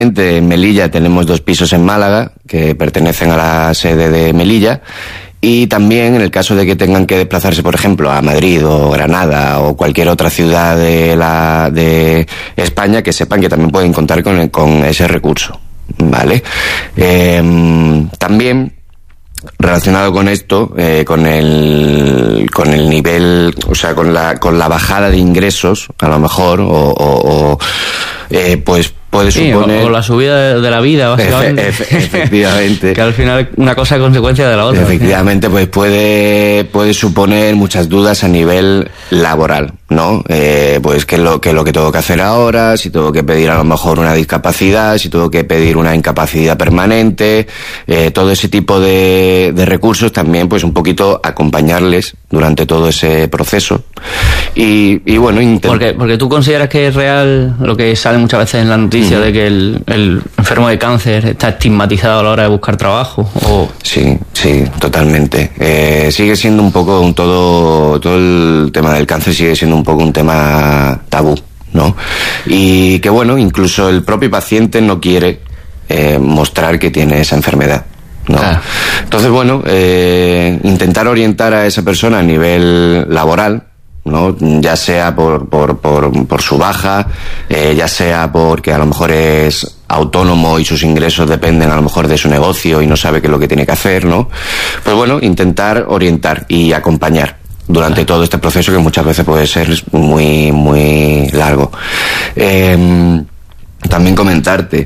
En Melilla tenemos 2 pisos en Málaga que pertenecen a la sede de Melilla, y también en el caso de que tengan que desplazarse, por ejemplo, a Madrid o Granada o cualquier otra ciudad de España, que sepan que también pueden contar con ese recurso, ¿vale? También relacionado con esto, con el nivel, o sea, con la bajada de ingresos, a lo mejor, pues puede suponer... O la subida de la vida, básicamente. Efectivamente. Que al final una cosa es consecuencia de la otra. Efectivamente, pues puede suponer muchas dudas a nivel laboral, ¿no? Pues qué es lo que tengo que hacer ahora, si tengo que pedir a lo mejor una discapacidad, si tengo que pedir una incapacidad permanente, todo ese tipo de recursos también, pues un poquito acompañarles durante todo ese proceso. Y bueno, porque tú consideras que es real lo que sale muchas veces en la noticia, de que el enfermo de cáncer está estigmatizado a la hora de buscar trabajo. Sí, totalmente. Sigue siendo un poco todo el tema del cáncer sigue siendo un poco un tema tabú, ¿no? Y que bueno, incluso el propio paciente no quiere mostrar que tiene esa enfermedad, ¿no? Entonces, bueno, intentar orientar a esa persona a nivel laboral, ¿no? Ya sea por su baja, ya sea porque a lo mejor es autónomo y sus ingresos dependen a lo mejor de su negocio y no sabe qué es lo que tiene que hacer, ¿no? Pues bueno, intentar orientar y acompañar durante todo este proceso, que muchas veces puede ser muy, muy largo. También comentarte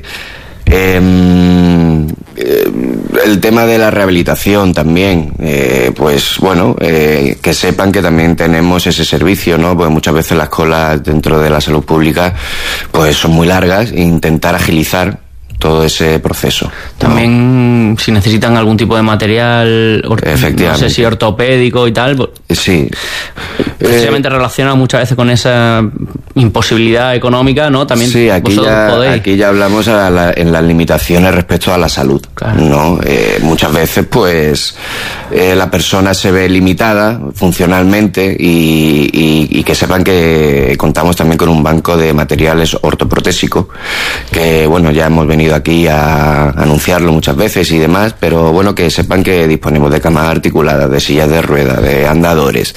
el tema de la rehabilitación también, pues bueno, que sepan que también tenemos ese servicio, ¿no? Porque muchas veces las colas dentro de la salud pública pues son muy largas, e intentar agilizar todo ese proceso, ¿no? También si necesitan algún tipo de material, no sé si ortopédico y tal, pues, sí, precisamente relacionado muchas veces con esa imposibilidad económica, ¿no? También sí, aquí ya hablamos en las limitaciones respecto a la salud, claro, ¿no? Muchas veces pues la persona se ve limitada funcionalmente y que sepan que contamos también con un banco de materiales ortoprotésicos, que bueno, ya hemos venido aquí a anunciarlo muchas veces y demás, pero bueno, que sepan que disponemos de camas articuladas, de sillas de ruedas, de andadores,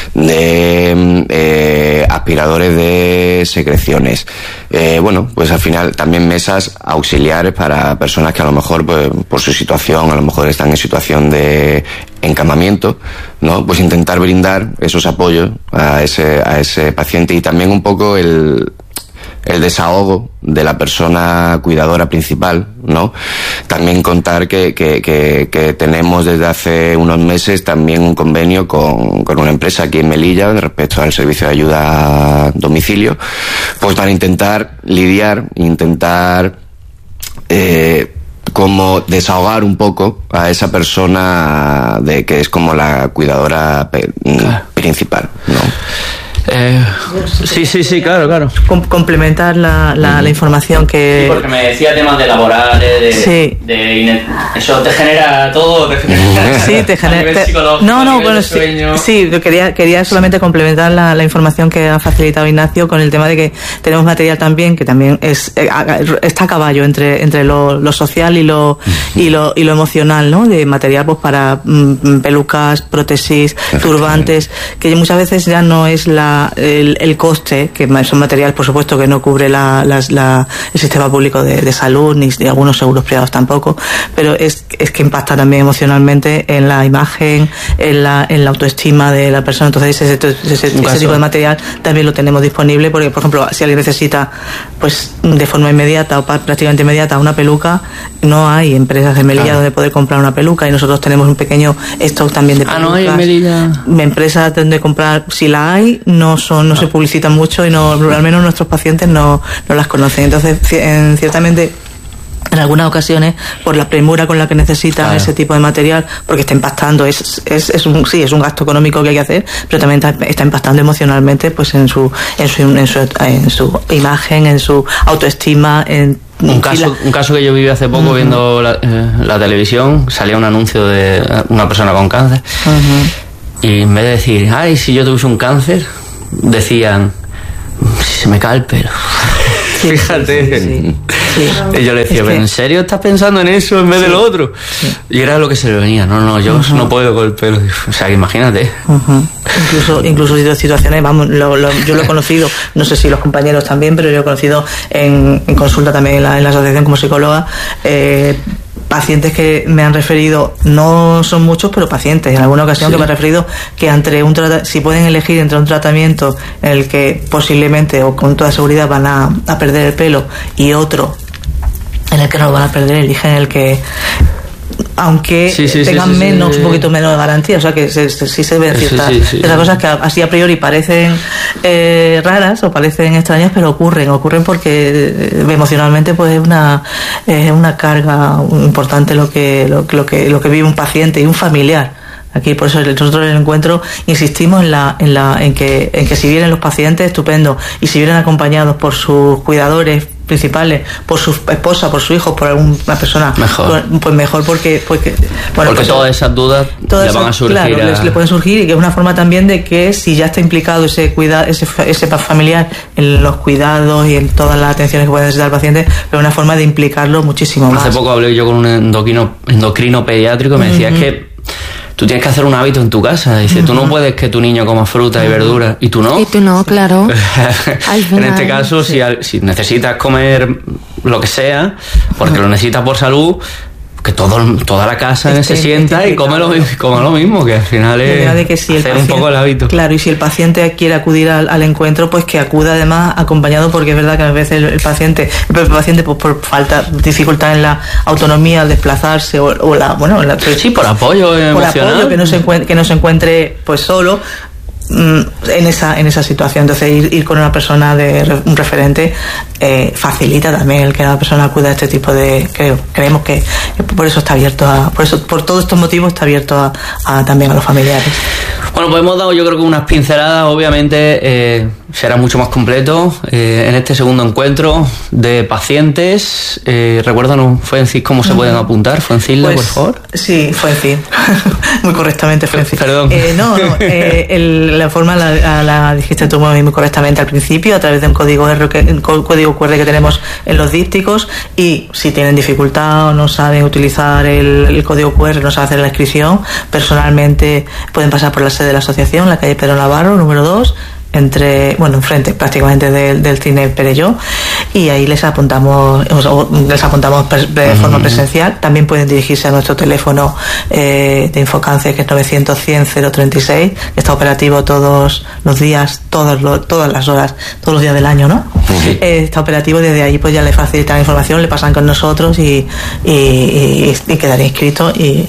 de aspiradores de secreciones, bueno, pues al final también mesas auxiliares para personas que a lo mejor pues, por su situación, a lo mejor están en situación de encamamiento, ¿no? Pues intentar brindar esos apoyos a ese paciente, y también un poco el desahogo de la persona cuidadora principal, ¿no? También contar que tenemos desde hace unos meses también un convenio con una empresa aquí en Melilla respecto al servicio de ayuda a domicilio, pues para intentar como desahogar un poco a esa persona que es como la cuidadora principal, ¿no? Sí, claro. Complementar la información que... Sí, porque me decía temas de laborales, eso te genera todo, sí, te genera... No, bueno, sí, quería solamente complementar la información que ha facilitado Ignacio con el tema de que tenemos material también, que también está a caballo entre lo social y lo emocional, ¿no? De material pues para pelucas, prótesis, turbantes, que muchas veces ya no es el coste, que son materiales por supuesto que no cubre el sistema público de salud, ni de algunos seguros privados tampoco, pero es que impacta también emocionalmente en la imagen, en la autoestima de la persona. Entonces ese tipo de material también lo tenemos disponible, porque por ejemplo si alguien necesita pues de forma inmediata o prácticamente inmediata una peluca, no hay empresas de Melilla donde poder comprar una peluca, y nosotros tenemos un pequeño stock también de pelucas. No hay en Melilla empresas donde comprar, si la hay, no se publicitan mucho, y al menos nuestros pacientes no las conocen. Entonces ciertamente en algunas ocasiones, por la premura con la que necesitan ese tipo de material, porque está impactando, es un gasto económico que hay que hacer, pero también está impactando emocionalmente pues en su imagen, en su autoestima, un caso que yo viví hace poco viendo la televisión. Salía un anuncio de una persona con cáncer, y en vez de decir, ay, si yo tuviese un cáncer, decían, si se me cae el pelo. Fíjate. Y yo le decía, ¿pero en serio estás pensando en eso en vez de lo otro? Y era lo que se le venía. No, yo no puedo con el pelo. O sea, que imagínate. Incluso situaciones, vamos, yo lo he conocido, no sé si los compañeros también, pero yo he conocido en consulta también en la asociación como psicóloga, pacientes que me han referido, no son muchos, pero pacientes, en alguna ocasión que me han referido que si pueden elegir entre un tratamiento en el que posiblemente o con toda seguridad van a perder el pelo y otro en el que no lo van a perder, eligen el que, aunque tengan un poquito menos de garantía, o sea que sí se ven ciertas cosas que así a priori parecen raras o parecen extrañas, pero ocurren porque emocionalmente pues es una carga importante lo que vive un paciente y un familiar. Aquí por eso nosotros en el encuentro insistimos en que si vienen los pacientes, estupendo, y si vienen acompañados por sus cuidadores principales, por su esposa, por su hijo, por alguna persona, mejor porque todas esas dudas le van a surgir. Claro, le pueden surgir, y que es una forma también de que si ya está implicado ese familiar en los cuidados y en todas las atenciones que puede necesitar el paciente, es una forma de implicarlo muchísimo más. Hace poco hablé yo con un endocrino pediátrico y me decía que tú tienes que hacer un hábito en tu casa. Dice, tú no puedes que tu niño coma fruta y verduras. ¿Y tú no? Y tú no, claro. En este caso, si necesitas comer lo que sea, porque lo necesitas por salud, que toda la casa se sienta y come lo mismo, que al final es de que si hacer un poco el hábito. Claro, y si el paciente quiere acudir al encuentro, pues que acuda además acompañado, porque es verdad que a veces el paciente pues por dificultad en la autonomía al desplazarse o por apoyo emocional, que no se encuentre pues solo en esa situación. Entonces ir con una persona un referente facilita también el que la persona acuda a este tipo de, creemos que por eso está abierto por todos estos motivos está abierto también a los familiares. Bueno, pues hemos dado yo creo que unas pinceladas. Obviamente será mucho más completo en este segundo encuentro de pacientes. Recuérdanos, Fuencis, cómo se pueden apuntar. Fuencilda, por favor. Sí, Fuencis. Muy correctamente, Fuencis. Perdón. La forma la dijiste tú muy correctamente al principio, a través de un código QR que tenemos en los dípticos, y si tienen dificultad o no saben utilizar el código QR, no saben hacer la inscripción, personalmente pueden pasar por la sede de la asociación, la calle Pedro Navarro, número 2, enfrente prácticamente del cine Perelló, y ahí les apuntamos de forma presencial. También pueden dirigirse a nuestro teléfono de Infocáncer, que es 900-100-036, que está operativo todos los días, todas las horas, todos los días del año, ¿no? Está operativo, desde ahí pues ya le facilitan la información, le pasan con nosotros y quedaría inscrito y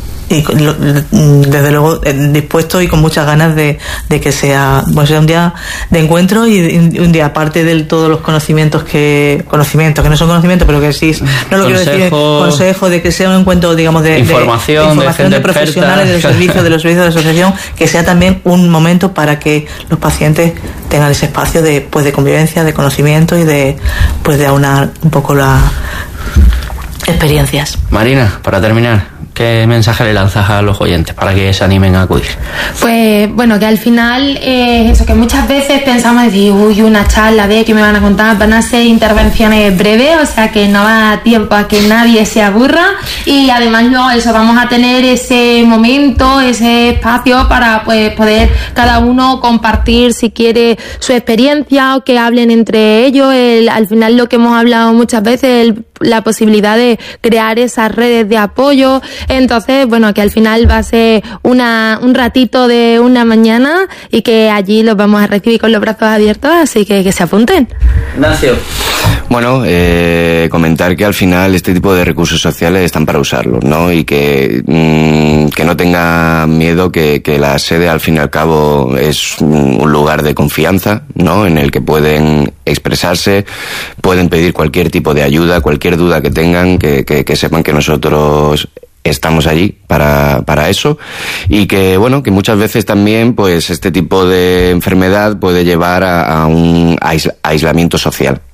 desde luego dispuesto y con muchas ganas de que sea un día de encuentro y un día, aparte de todos los conocimientos que no son conocimientos, pero que sí, no lo quiero decir consejo, de que sea un encuentro, digamos, de información de profesionales de los servicios de la asociación, que sea también un momento para que los pacientes tengan ese espacio de convivencia, de conocimiento y de aunar un poco las experiencias. Marina, para terminar, ¿qué mensaje le lanzas a los oyentes para que se animen a acudir? Pues bueno, que al final eso, que muchas veces pensamos decir, una charla de que me van a contar, van a ser intervenciones breves, o sea que no va a dar tiempo a que nadie se aburra, y además luego eso, vamos a tener ese momento, ese espacio para pues poder cada uno compartir si quiere su experiencia, o que hablen entre ellos. Al final lo que hemos hablado muchas veces, la posibilidad de crear esas redes de apoyo. Entonces, bueno, que al final va a ser un ratito de una mañana y que allí los vamos a recibir con los brazos abiertos, así que se apunten. Ignacio. Bueno, comentar que al final este tipo de recursos sociales están para usarlos, ¿no? Y que no tenga miedo, que la sede al fin y al cabo es un lugar de confianza, ¿no? En el que pueden expresarse, pueden pedir cualquier tipo de ayuda, cualquier duda que tengan, que sepan que nosotros estamos allí para eso, y que bueno, que muchas veces también pues este tipo de enfermedad puede llevar a un aislamiento social,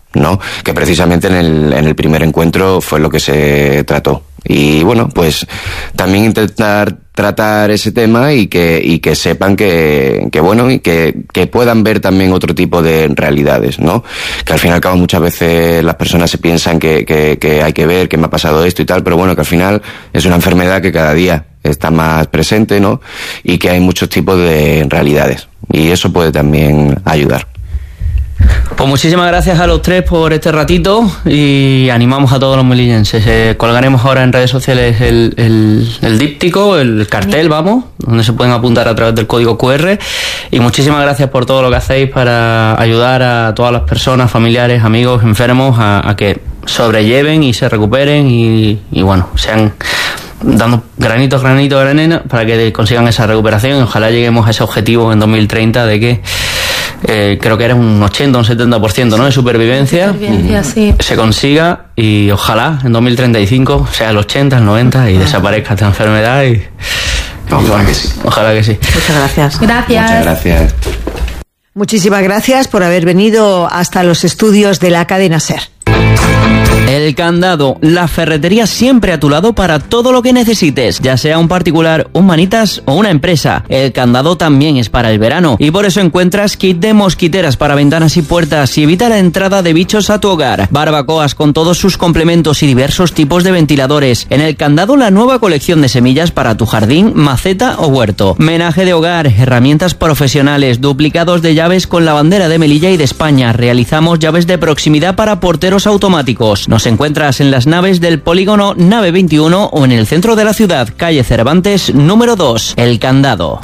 ¿no? Que precisamente en el primer encuentro fue lo que se trató. Y bueno, pues también intentar tratar ese tema y que sepan que bueno, y que puedan ver también otro tipo de realidades, ¿no? Que al fin y al cabo muchas veces las personas se piensan que hay que ver, que me ha pasado esto y tal, pero bueno, que al final es una enfermedad que cada día está más presente, ¿no? Y que hay muchos tipos de realidades. Y eso puede también ayudar. Pues muchísimas gracias a los tres por este ratito y animamos a todos los melillenses. Colgaremos ahora en redes sociales el díptico, el cartel, vamos, donde se pueden apuntar a través del código QR. Y muchísimas gracias por todo lo que hacéis para ayudar a todas las personas, familiares, amigos, enfermos a que sobrelleven y se recuperen y bueno, sean dando granito de arena para que consigan esa recuperación y ojalá lleguemos a ese objetivo en 2030 de que creo que era un 80 o un 70%, ¿no?, de supervivencia, sí, se consiga y ojalá en 2035 sea el 80, el 90 y desaparezca esta enfermedad y ojalá que sí. Ojalá que sí. Muchas gracias. Muchas gracias. Muchísimas gracias por haber venido hasta los estudios de la cadena SER. El Candado, la ferretería siempre a tu lado para todo lo que necesites, ya sea un particular, un manitas o una empresa. El Candado también es para el verano y por eso encuentras kit de mosquiteras para ventanas y puertas y evita la entrada de bichos a tu hogar. Barbacoas con todos sus complementos y diversos tipos de ventiladores. En El Candado, la nueva colección de semillas para tu jardín, maceta o huerto. Menaje de hogar, herramientas profesionales, duplicados de llaves con la bandera de Melilla y de España. Realizamos llaves de proximidad para porteros automáticos. Nos encuentras en las naves del polígono Nave 21 o en el centro de la ciudad, calle Cervantes, número 2, El Candado.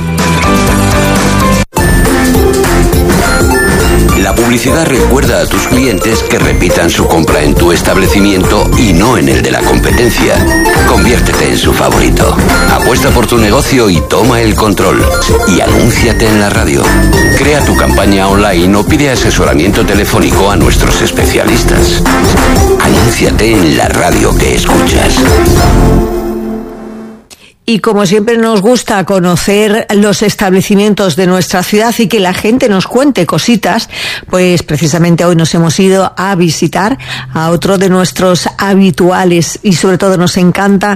La publicidad recuerda a tus clientes que repitan su compra en tu establecimiento y no en el de la competencia. Conviértete en su favorito. Apuesta por tu negocio y toma el control. Y anúnciate en la radio. Crea tu campaña online o pide asesoramiento telefónico a nuestros especialistas. Anúnciate en la radio que escuchas. Y como siempre nos gusta conocer los establecimientos de nuestra ciudad y que la gente nos cuente cositas, pues precisamente hoy nos hemos ido a visitar a otro de nuestros habituales y sobre todo nos encanta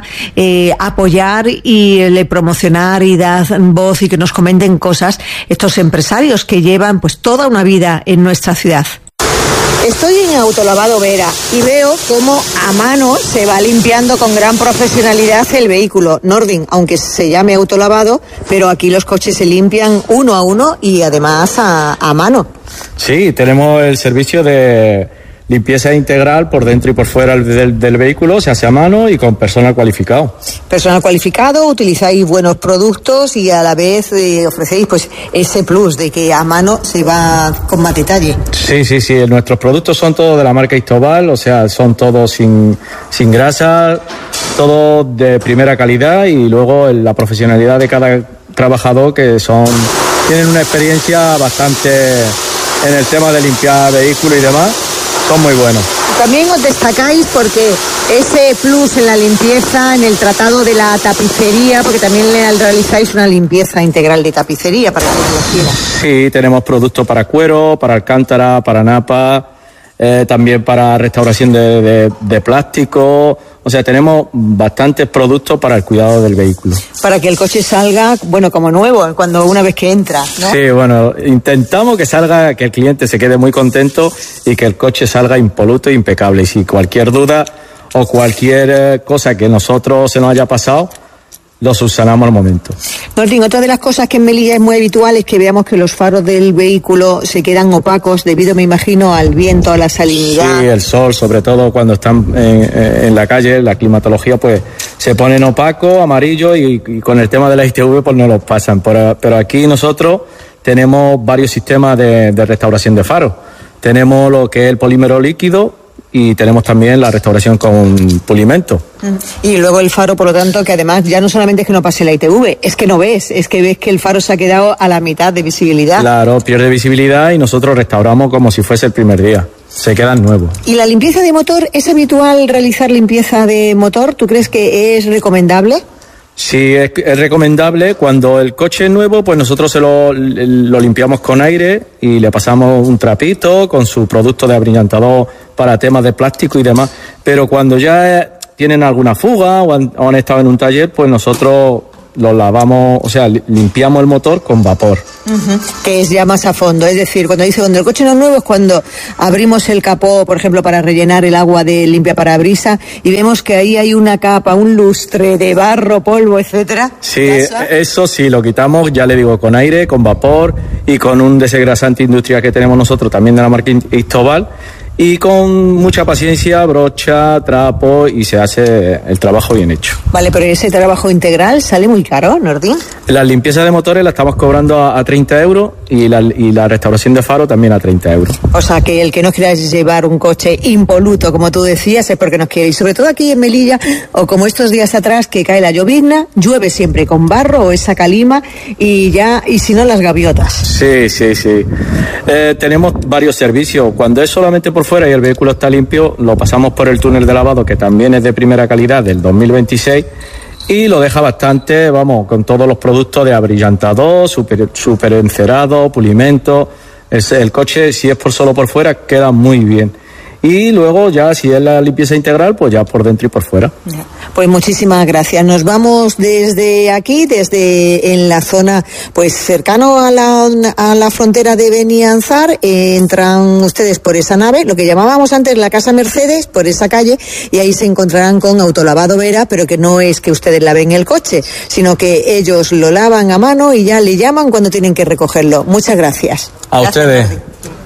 apoyar y promocionar y dar voz y que nos comenten cosas estos empresarios que llevan pues toda una vida en nuestra ciudad. Estoy en Autolavado Vera y veo cómo a mano se va limpiando con gran profesionalidad el vehículo. Nordin, aunque se llame autolavado, pero aquí los coches se limpian uno a uno y además a mano. Sí, tenemos el servicio de limpieza integral por dentro y por fuera del vehículo, se hace a mano y con personal cualificado. Personal cualificado, utilizáis buenos productos y a la vez ofrecéis pues ese plus de que a mano se va con más detalle. Sí, nuestros productos son todos de la marca Istobal, o sea, son todos sin grasa, todo de primera calidad y luego la profesionalidad de cada trabajador que tienen una experiencia bastante en el tema de limpiar vehículos y demás. Son muy buenos. También os destacáis porque ese plus en la limpieza, en el tratado de la tapicería, porque también realizáis una limpieza integral de tapicería para quien lo quiera. Sí, tenemos productos para cuero, para alcántara, para napa, también para restauración de plástico. O sea, tenemos bastantes productos para el cuidado del vehículo. Para que el coche salga, bueno, como nuevo, una vez que entra, ¿no? Sí, bueno, intentamos que el cliente se quede muy contento y que el coche salga impoluto e impecable. Y si cualquier duda o cualquier cosa que nosotros se nos haya pasado, lo subsanamos al momento. Nordin, otra de las cosas que en Melilla es muy habitual es que veamos que los faros del vehículo se quedan opacos debido, me imagino, al viento, a la salinidad. Sí, el sol, sobre todo cuando están en la calle, la climatología, pues se ponen opacos, amarillos y con el tema de la ITV pues no los pasan. Pero aquí nosotros tenemos varios sistemas de restauración de faros. Tenemos lo que es el polímero líquido y tenemos también la restauración con pulimento. Y luego el faro, por lo tanto, que además ya no solamente es que no pase la ITV, es que no ves, es que ves que el faro se ha quedado a la mitad de visibilidad. Claro, pierde visibilidad y nosotros restauramos como si fuese el primer día. Se quedan nuevos. ¿Y la limpieza de motor? ¿Es habitual realizar limpieza de motor? ¿Tú crees que es recomendable? Sí, es recomendable. Cuando el coche es nuevo, pues nosotros lo limpiamos con aire y le pasamos un trapito con su producto de abrillantador para temas de plástico y demás. Pero cuando ya tienen alguna fuga o han estado en un taller, pues nosotros lo lavamos, o sea, limpiamos el motor con vapor. Que es ya más a fondo, es decir, cuando el coche no es nuevo es cuando abrimos el capó, por ejemplo, para rellenar el agua de limpiaparabrisas y vemos que ahí hay una capa, un lustre de barro, polvo, etcétera. Sí, eso sí, lo quitamos, ya le digo, con aire, con vapor y con un desengrasante industrial que tenemos nosotros también de la marca Istobal. Y con mucha paciencia, brocha, trapo y se hace el trabajo bien hecho. Vale, pero ese trabajo integral sale muy caro, Nordin. La limpieza de motores la estamos cobrando a 30 euros y la restauración de faro también a 30 euros. O sea que el que no quiera llevar un coche impoluto, como tú decías, es porque no quiere. Y sobre todo aquí en Melilla, o como estos días atrás que cae la llovizna, llueve siempre con barro o esa calima y si no las gaviotas. Sí. Tenemos varios servicios. Cuando es solamente por fuera y el vehículo está limpio, lo pasamos por el túnel de lavado, que también es de primera calidad del 2026 y lo deja bastante, con todos los productos de abrillantador, super encerado, pulimento. El coche, si es solo por fuera, queda muy bien. Y luego ya, si es la limpieza integral, pues ya por dentro y por fuera. Pues muchísimas gracias. Nos vamos desde aquí, en la zona, pues cercano a la frontera de Benianzar. Entran ustedes por esa nave, lo que llamábamos antes la Casa Mercedes, por esa calle, y ahí se encontrarán con Autolavado Vera, pero que no es que ustedes laven el coche, sino que ellos lo lavan a mano y ya le llaman cuando tienen que recogerlo. Muchas gracias. A ustedes.